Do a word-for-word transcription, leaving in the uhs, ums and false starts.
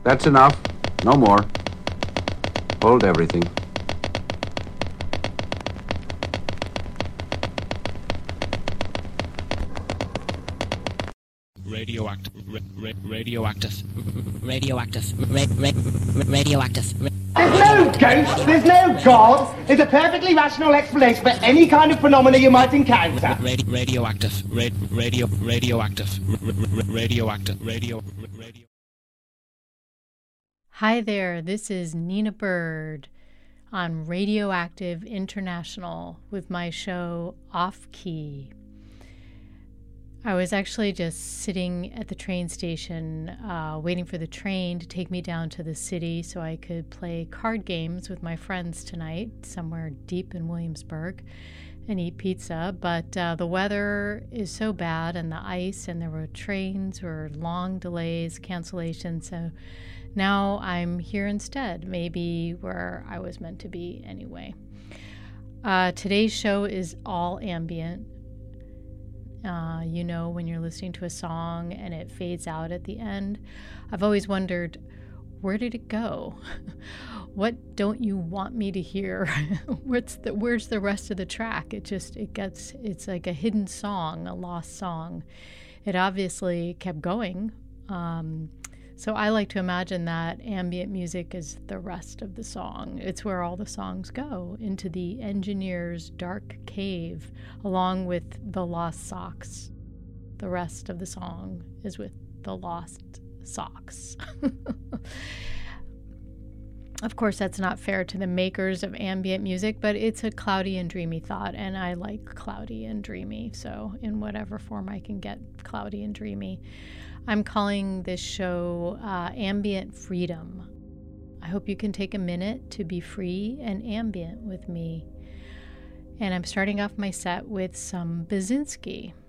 That's enough. No more. Hold everything. Radioactive, ra- ra- radioactive, radioactive, ra- ra- radioactive. There's no ghost, there's no God. There's a perfectly rational explanation for any kind of phenomena you might encounter. Radi- radioactive, ra- radio, radioactive, ra- ra- radioactive, radio, ra- radio. Hi there, this is Nina Bird on Radioactive International with my show Off Key. I was actually just sitting at the train station uh, waiting for the train to take me down to the city so I could play card games with my friends tonight somewhere deep in Williamsburg and eat pizza. But uh, the weather is so bad and the ice, and there were trains were long delays, cancellations. So now I'm here instead, maybe where I was meant to be anyway. Uh, today's show is all ambient. Uh, you know, when you're listening to a song and it fades out at the end, I've always wondered, where did it go? What don't you want me to hear? What's the, where's the rest of the track? It just, it gets, it's like a hidden song, a lost song. It obviously kept going. Um, so I like to imagine that ambient music is the rest of the song. It's where all the songs go, into the engineer's dark cave, along with the lost socks. The rest of the song is with the lost socks. Of course, that's not fair to the makers of ambient music, but it's a cloudy and dreamy thought, and I like cloudy and dreamy, so in whatever form I can get cloudy and dreamy. I'm calling this show uh, Ambient Freedom. I hope you can take a minute to be free and ambient with me. And I'm starting off my set with some Basinski.